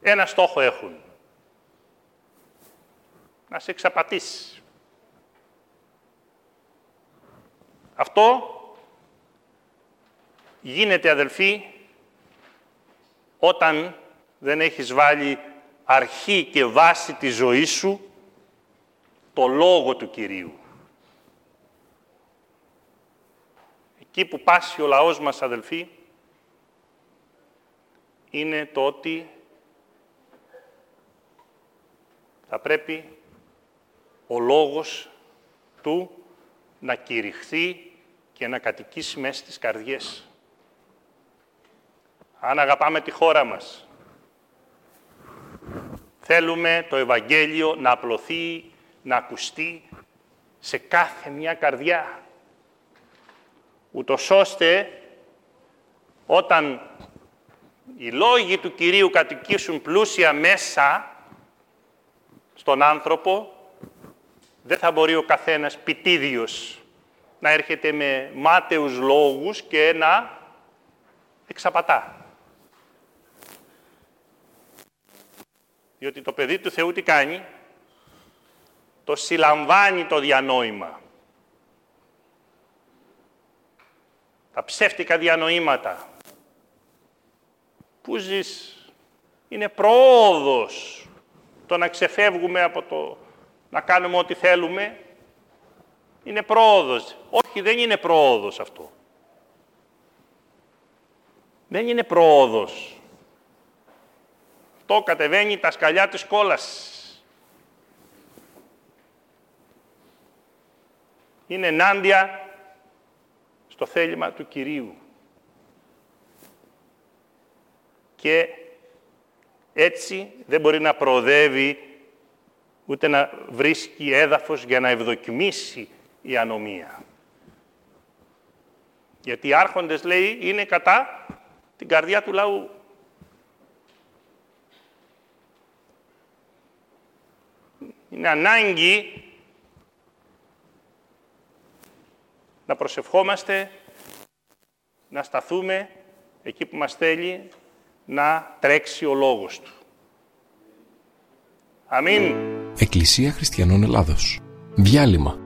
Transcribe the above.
Ένα στόχο έχουν. Να σε εξαπατήσει. Αυτό γίνεται, αδελφοί, όταν δεν έχεις βάλει αρχή και βάση τη ζωή σου το Λόγο του Κυρίου. Εκεί που πάσει ο λαός μας, αδελφοί, είναι το ότι θα πρέπει ο Λόγος του να κηρυχθεί και να κατοικήσει μέσα στις καρδιές. Αν αγαπάμε τη χώρα μας, θέλουμε το Ευαγγέλιο να απλωθεί, να ακουστεί σε κάθε μια καρδιά, ούτως ώστε όταν οι λόγοι του Κυρίου κατοικήσουν πλούσια μέσα στον άνθρωπο, δεν θα μπορεί ο καθένας πιτίδιος να έρχεται με μάταιους λόγους και να εξαπατά. Διότι το παιδί του Θεού τι κάνει? Το συλλαμβάνει το διανόημα. Τα ψεύτικα διανοήματα. Πού ζεις? Είναι πρόοδος το να ξεφεύγουμε από το να κάνουμε ό,τι θέλουμε. Είναι πρόοδος. Όχι, δεν είναι πρόοδος αυτό. Δεν είναι πρόοδος. Αυτό κατεβαίνει τα σκαλιά της κόλασης. Είναι ενάντια στο θέλημα του Κυρίου. Και έτσι δεν μπορεί να προοδεύει ούτε να βρίσκει έδαφος για να ευδοκιμήσει η ανομία. Γιατί οι άρχοντες, λέει, είναι κατά την καρδιά του λαού. Είναι ανάγκη να προσευχόμαστε, να σταθούμε εκεί που μας θέλει να τρέξει ο Λόγος Του. Αμήν. Εκκλησία Χριστιανών Ελλάδος. Διάλειμμα.